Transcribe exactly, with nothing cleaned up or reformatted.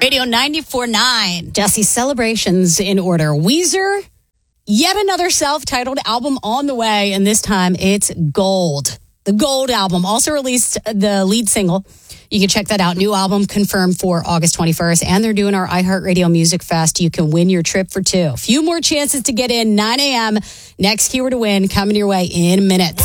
Radio ninety-four point nine. Jesse, celebrations in order. Weezer, yet another self-titled album on the way, and this time it's Gold. The Gold album also released the lead single. You can check that out. New album confirmed for August twenty-first, and they're doing our iHeartRadio Music Fest. You can win your trip for two. A few more chances to get in. nine a.m. Next keyword to win coming your way in minutes.